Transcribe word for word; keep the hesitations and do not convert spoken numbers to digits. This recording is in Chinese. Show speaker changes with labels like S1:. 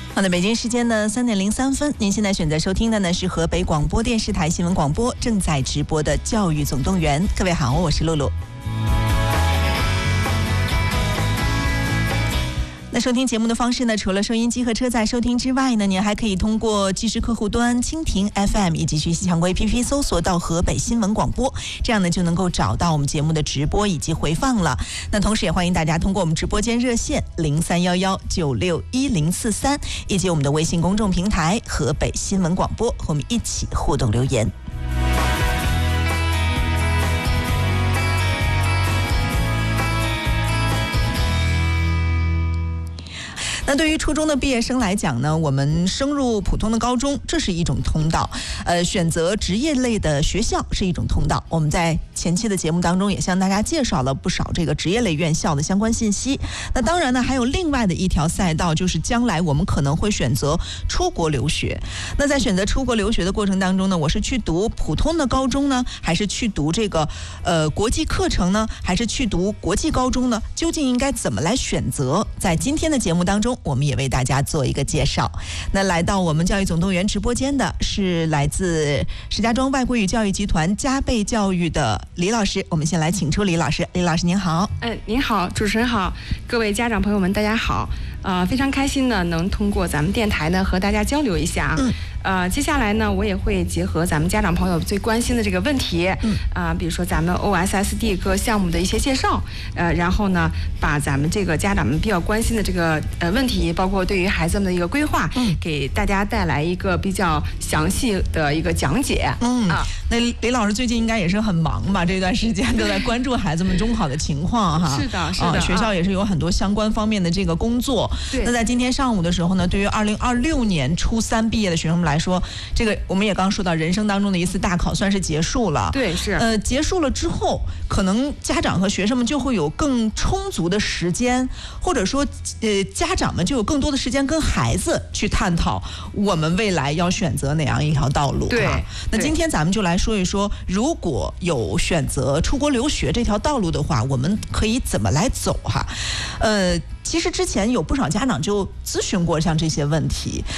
S1: 好的，北京时间呢三点零三分，您现在选择收听的呢是河北广播电视台新闻广播正在直播的教育总动员。各位好，我是露露。那收听节目的方式呢，除了收音机和车载收听之外呢，您还可以通过即时客户端蜻蜓 F M 以及学习强国 A P P 搜索到河北新闻广播，这样呢就能够找到我们节目的直播以及回放了。那同时也欢迎大家通过我们直播间热线零三幺幺九六一零四三以及我们的微信公众平台河北新闻广播，和我们一起互动留言。那对于初中的毕业生来讲呢，我们升入普通的高中，这是一种通道；呃，选择职业类的学校是一种通道。我们在前期的节目当中也向大家介绍了不少这个职业类院校的相关信息。那当然呢，还有另外的一条赛道，就是将来我们可能会选择出国留学。那在选择出国留学的过程当中呢，我是去读普通的高中呢，还是去读这个呃国际课程呢，还是去读国际高中呢？究竟应该怎么来选择？在今天的节目当中，我们也为大家做一个介绍。那来到我们教育总动员直播间的是来自石家庄外国语教育集团加倍教育的李老师，我们先来请出李老师。李老师您好。
S2: 嗯，您好，主持人好，各位家长朋友们大家好。呃，非常开心呢，能通过咱们电台呢和大家交流一下。嗯。呃，接下来呢，我也会结合咱们家长朋友最关心的这个问题，嗯，啊、呃，比如说咱们 O S S D 各项目的一些介绍，呃，然后呢，把咱们这个家长们比较关心的这个呃问题，包括对于孩子们的一个规划，嗯，给大家带来一个比较详细的一个讲解。
S1: 嗯啊，那李老师最近应该也是很忙吧？这段时间都在关注孩子们中考的情况哈。
S2: 是的，是的、
S1: 啊，学校也是有很多相关方面的这个工作。
S2: 对。
S1: 那在今天上午的时候呢，对于二零二六年初三毕业的学生们来说，这个我们也刚说到，人生当中的一次大考算是结束了。
S2: 对，是。
S1: 呃，结束了之后，可能家长和学生们就会有更充足的时间，或者说，呃，家长们就有更多的时间跟孩子去探讨我们未来要选择哪样一条道路。
S2: 对。
S1: 那今天咱们就来说一说，如果有选择出国留学这条道路的话，我们可以怎么来走哈？呃。其实之前有不少家长就咨询过像这些问题，